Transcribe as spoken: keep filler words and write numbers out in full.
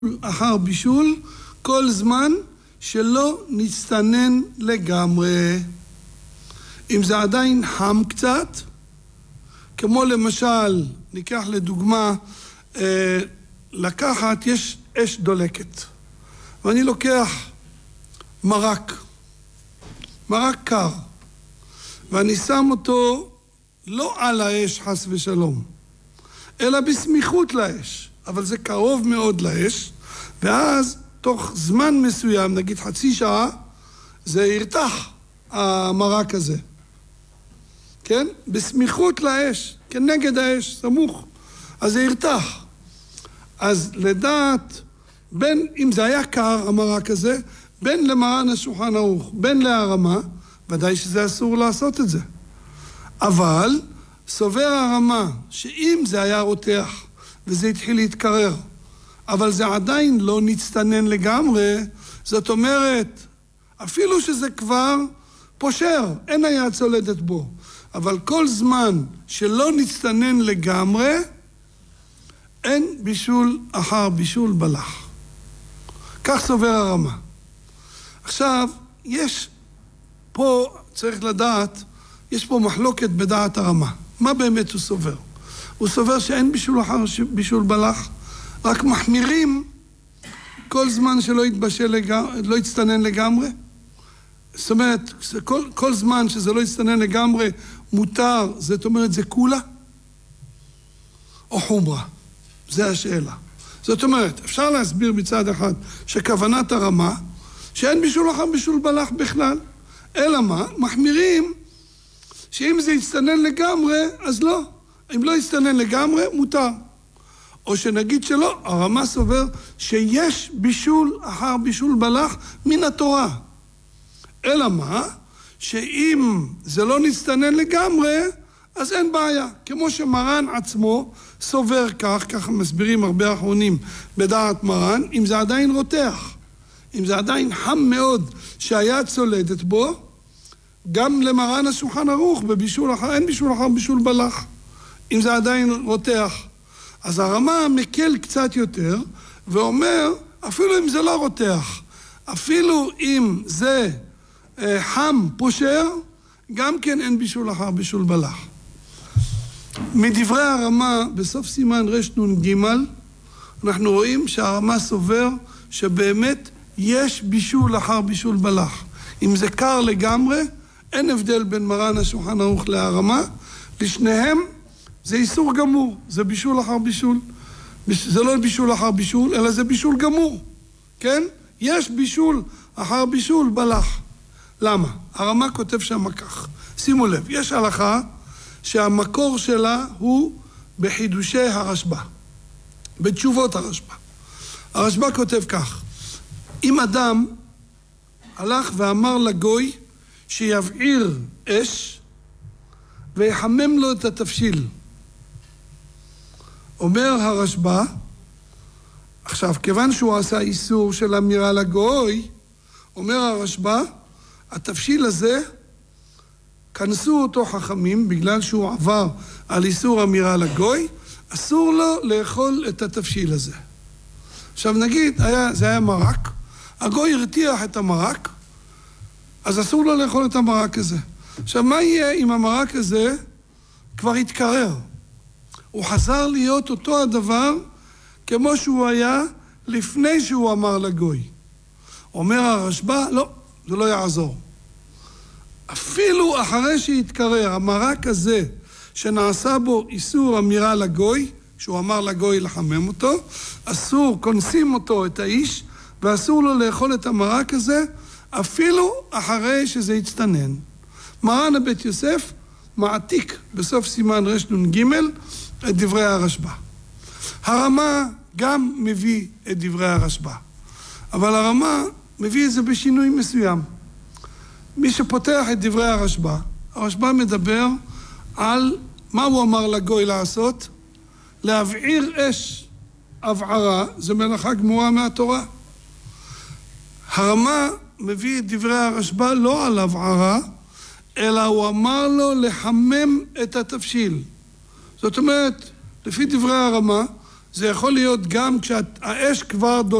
אחר בישול כל זמן שלא נצטנן לגמרי. אם זה עדיין חם קצת, כמו למשל, ניקח לדוגמה, אה, לקחת, יש אש דולקת, ואני לוקח מרק, מרק קר, ואני שם אותו לא על האש חס ושלום, אלא בסמיכות לאש, אבל זה קרוב מאוד לאש, ואז תוך זמן מסוים, נגיד חצי שעה, זה ירתח המרק הזה. כן? בסמיכות לאש, כנגד האש, סמוך. אז זה ירתח. אז לדעת, בין, אם זה היה קר, המרק הזה, בין למרן השולחן ערוך, בין להרמה, ודאי שזה אסור לעשות את זה. אבל סובר הרמה שאם זה היה רותח, וזה התחיל להתקרר, אבל זה עדיין לא נצטנן לגמרי, זאת אומרת, אפילו שזה כבר פושר, אין היה צולדת בו, אבל כל זמן שלא נצטנן לגמרי, אין בישול אחר בישול בלח. כך סובר הרמה. עכשיו, יש פה, צריך לדעת, יש פה מחלוקת בדעת הרמה. מה באמת הוא סובר? הוא סובר שאין בישול אחר בישול בלח, רק מחמירים כל זמן שלא יתבשל לגמרי, לא יצטנן לגמרי. זאת אומרת, כל, כל זמן שזה לא יצטנן לגמרי מותר, זאת אומרת, זה כולה או חומרה? זה השאלה. זאת אומרת, אפשר להסביר מצד אחד שכוונת הרמה, שאין בישול אחר בישול בלח בכלל, אלא מה? מחמירים שאם זה יצטנן לגמרי, אז לא. אם לא יצטנן לגמרי, מותר. או שנגיד שלא, הרמה סובר שיש בישול אחר בישול בלח מן התורה. אלא מה? שאם זה לא נצטנן לגמרי, אז אין בעיה. כמו שמרן עצמו סובר כך, ככה מסבירים הרבה אחרונים בדעת מרן, אם זה עדיין רותח, אם זה עדיין חם מאוד שהיה צולדת בו, גם למרן השולחן ערוך בבישול אחר, אין בישול אחר בישול בלח, אם זה עדיין רותח. אז הרמה מקל קצת יותר ואומר, אפילו אם זה לא רותח, אפילו אם זה אה, חם פושר, גם כן אין בישול אחר בישול בלח. מדברי הרמה בסוף סימן רש נון ג' אנחנו רואים שהרמה סובר שבאמת יש בישול אחר בישול בלח. אם זה קר לגמרי, אין הבדל בין מרן השולחן ערוך להרמה, לשניהם זה איסור גמור, זה בישול אחר בישול. זה לא בישול אחר בישול, אלא זה בישול גמור. כן? יש בישול אחר בישול בלח. למה? הרמה כותב שם כך. שימו לב, יש הלכה שהמקור שלה הוא בחידושי הרשב"א, בתשובות הרשב"א. הרשב"א כותב כך, אם אדם הלך ואמר לגוי שיבעיר אש ויחמם לו את התבשיל, אומר הרשב"א, עכשיו כיוון שהוא עשה איסור של אמירה לגוי, אומר הרשב"א, התבשיל הזה כנסו אותו חכמים בגלל שהוא עבר על איסור אמירה לגוי, אסור לו לאכול את התבשיל הזה. עכשיו נגיד, היה, זה היה מרק, הגוי הרתיח את המרק, אז אסור לו לאכול את המרק הזה. עכשיו מה יהיה אם המרק הזה כבר התקרר? הוא חזר להיות אותו הדבר כמו שהוא היה לפני שהוא אמר לגוי. אומר הרשב"א, לא, זה לא יעזור. אפילו אחרי שהתקרר, המרק הזה שנעשה בו איסור אמירה לגוי, שהוא אמר לגוי לחמם אותו, אסור, כונסים אותו, את האיש, ואסור לו לאכול את המרק הזה, אפילו אחרי שזה יצטנן. מרן הבית יוסף מעתיק בסוף סימן רש נון ג' את דברי הרשב"א. הרמה גם מביא את דברי הרשב"א, אבל הרמה מביא את זה בשינוי מסוים. מי שפותח את דברי הרשב"א, הרשב"א מדבר על מה הוא אמר לגוי לעשות, להבעיר אש. הבערה זה מלאכה גמורה מהתורה. הרמה מביא את דברי הרשב"א לא על הבערה, אלא הוא אמר לו לחמם את התבשיל. זאת אומרת, לפי דברי הרמה, זה יכול להיות גם כשהאש כבר